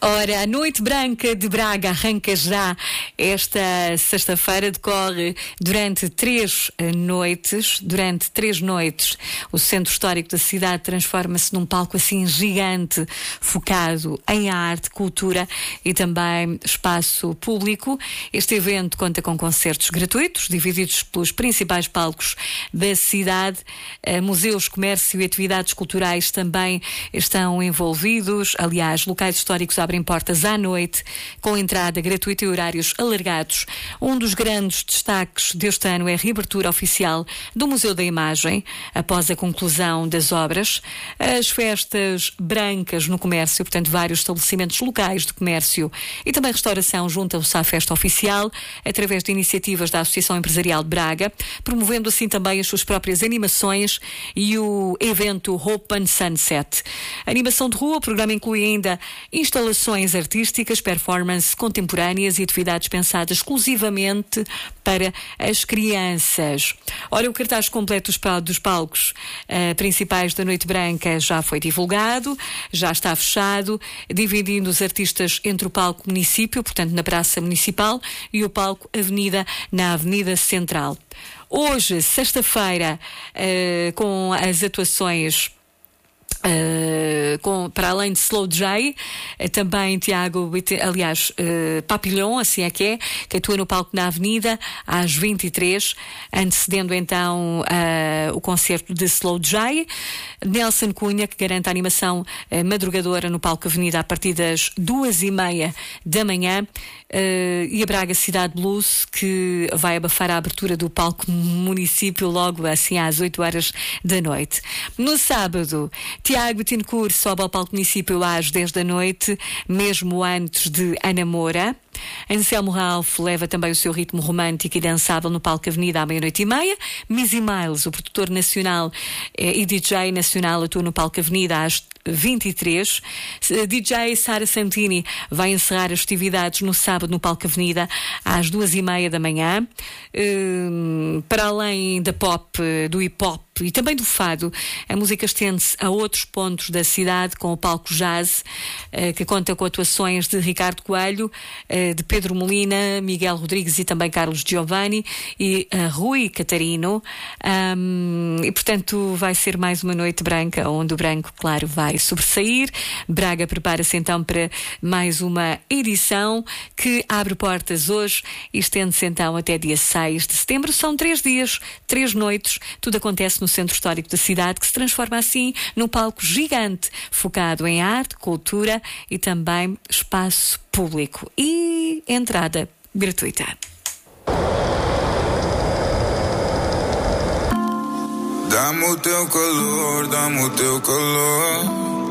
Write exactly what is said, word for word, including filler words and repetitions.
Ora, a Noite Branca de Braga arranca já esta sexta-feira, decorre durante três noites. Durante três noites, o centro histórico da cidade transforma-se num palco assim gigante, focado em arte, cultura e também espaço público. Este evento conta com concertos gratuitos, divididos pelos principais palcos da cidade. Museus, comércio e atividades culturais também estão envolvidos. Aliás, locais históricos abrem portas à noite, com entrada gratuita e horários alargados. Um dos grandes destaques deste ano é a reabertura oficial do Museu da Imagem, após a conclusão das obras. As festas brancas no comércio, portanto, vários estabelecimentos locais de comércio e também restauração juntam-se à festa oficial, através de iniciativas da Associação Empresarial de Braga, promovendo assim também as suas próprias animações e o evento Hope and Sunset. A animação de rua, o programa inclui ainda instalações artísticas, performances contemporâneas e atividades pensadas exclusivamente para as crianças. Ora, o cartaz completo dos palcos uh, principais da Noite Branca já foi divulgado, já está fechado, dividindo os artistas entre o palco município, portanto na Praça Municipal, e o palco Avenida, na Avenida Central. Hoje, sexta-feira, uh, com as atuações Uh, com, para além de Slow J, uh, também Tiago, aliás, uh, Papillon, assim é que é, que atua no palco na Avenida às vinte e três, antecedendo então uh, o concerto de Slow J. Nelson Cunha, que garante a animação uh, madrugadora no palco Avenida a partir das duas e meia da manhã, uh, e a Braga Cidade Blues, que vai abafar a abertura do palco município logo assim às oito horas da noite. No sábado, Tiago Betancourt sobe ao palco município às dez da noite, mesmo antes de Ana Moura. Anselmo Ralph leva também o seu ritmo romântico e dançável no palco Avenida à meia-noite e meia. Missy Miles, o produtor nacional eh, e D J nacional, atua no palco Avenida às vinte e três. D J Sara Santini vai encerrar as atividades no sábado no palco Avenida às duas e meia da manhã. Uh, para além da pop, do hip-hop e também do fado, a música estende-se a outros pontos da cidade, com o palco Jazz, uh, que conta com atuações de Ricardo Coelho, uh, de Pedro Molina, Miguel Rodrigues e também Carlos Giovanni e uh, Rui Catarino. Um, e portanto vai ser mais uma noite branca, onde o branco, claro, vai sobressair. Braga prepara-se então para mais uma edição que abre portas hoje e estende-se então até dia seis de setembro. São três dias, três noites. Tudo acontece no centro histórico da cidade, que se transforma assim num palco gigante, focado em arte, cultura e também espaço público. E entrada gratuita. Dá-me o teu calor, dá-me o teu calor.